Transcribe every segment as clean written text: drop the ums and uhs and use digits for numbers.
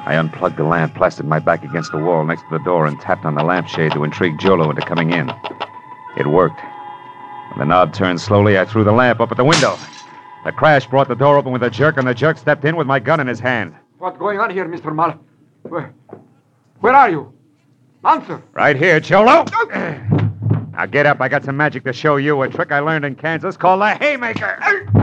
I unplugged the lamp, plastered my back against the wall next to the door, and tapped on the lampshade to intrigue Jolo into coming in. It worked. When the knob turned slowly, I threw the lamp up at the window. The crash brought the door open with a jerk, and the jerk stepped in with my gun in his hand. What's going on here, Mr. Mull? Where are you? Answer. Right here, Jolo. Now get up. I got some magic to show you, a trick I learned in Kansas called the haymaker.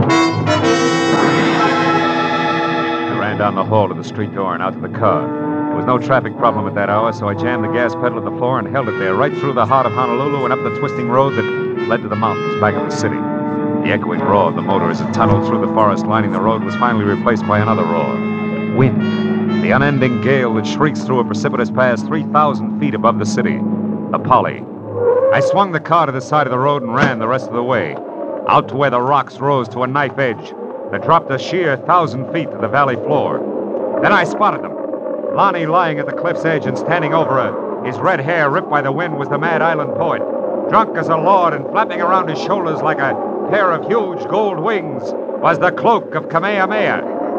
I ran down the hall to the street door and out to the car. There was no traffic problem at that hour, so I jammed the gas pedal at the floor and held it there right through the heart of Honolulu and up the twisting road that led to the mountains back of the city. The echoing roar of the motor as it tunneled through the forest lining the road was finally replaced by another roar. Wind. The unending gale that shrieks through a precipitous pass 3,000 feet above the city. The Polly. I swung the car to the side of the road and ran the rest of the way, out to where the rocks rose to a knife edge that dropped a sheer 1,000 feet to the valley floor. Then I spotted them. Lonnie lying at the cliff's edge and standing over her, his red hair ripped by the wind, was the Mad Island poet. Drunk as a lord and flapping around his shoulders like a pair of huge gold wings was the cloak of Kamehameha.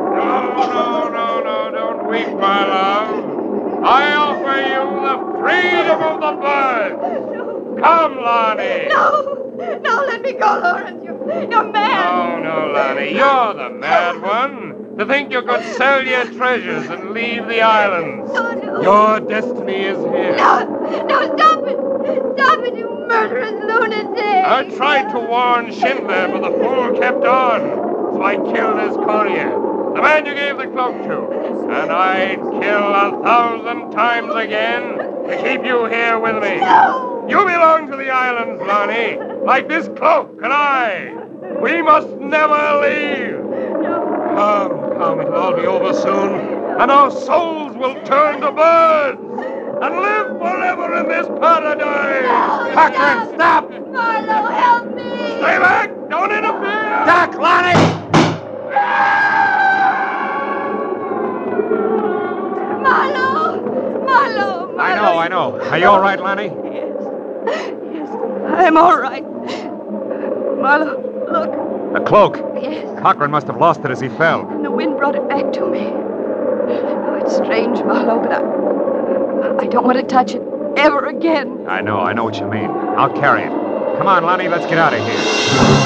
No, don't weep, my love. I offer you the freedom of the birds. Come, Lonnie. No, let me go, Lawrence. You're mad. No, Lonnie, you're the mad one. To think you could sell your treasures and leave the islands. No. Your destiny is here. No, stop it. Stop it, you murderous lunatic. I tried to warn Schindler, but the fool kept on. So I killed his courier, the man you gave the cloak to. And I'd kill 1,000 times again to keep you here with me. No. You belong to the islands, Lonnie, like this cloak and I. We must never leave. Come, it'll all be over soon, and our souls will turn to birds and live forever in this paradise. Cochran, stop! Marlo, help me. Stay back! Don't interfere! Duck, Lonnie! Marlo. I know. Are you all right, Lonnie? Yes, I'm all right. Marlo, look. The cloak. Yes. Cochran must have lost it as he fell. And the wind brought it back to me. Oh, it's strange, Marlo, but I don't want to touch it ever again. I know what you mean. I'll carry it. Come on, Lonnie, let's get out of here.